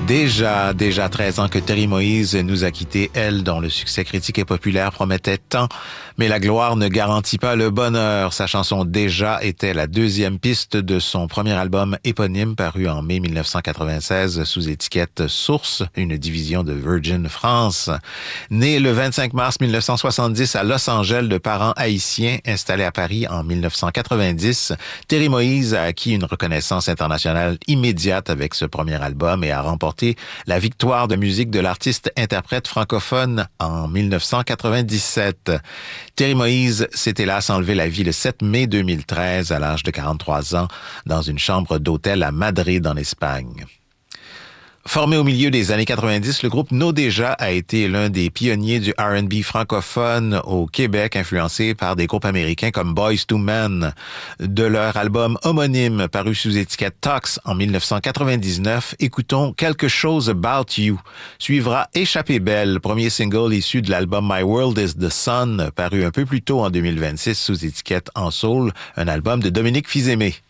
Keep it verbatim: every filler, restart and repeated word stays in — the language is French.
Déjà, déjà treize ans que Terry Moïse nous a quittés, elle dont le succès critique et populaire promettait tant. Mais la gloire ne garantit pas le bonheur. Sa chanson Déjà était la deuxième piste de son premier album éponyme paru en mai dix-neuf cent quatre-vingt-seize sous étiquette Source, une division de Virgin France. Né le vingt-cinq mars dix-neuf cent soixante-dix à Los Angeles de parents haïtiens installés à Paris en dix-neuf cent quatre-vingt-dix, Terry Moïse a acquis une reconnaissance internationale immédiate avec ce premier album et a remporté la victoire de musique de l'artiste-interprète francophone en dix-neuf cent quatre-vingt-dix-sept. Terry Moïse s'est hélas enlevé la vie le sept mai deux mille treize à l'âge de quarante-trois ans dans une chambre d'hôtel à Madrid en Espagne. Formé au milieu des années quatre-vingt-dix, le groupe No Déjà a été l'un des pionniers du R and B francophone au Québec, influencé par des groupes américains comme Boyz two Men. De leur album homonyme paru sous étiquette Tox en dix-neuf cent quatre-vingt-dix-neuf, écoutons Quelque chose About You. Suivra Échappée belle, premier single issu de l'album My World is the Sun, paru un peu plus tôt en deux mille vingt-six sous étiquette En Soul, un album de Dominique Fils-Aimé.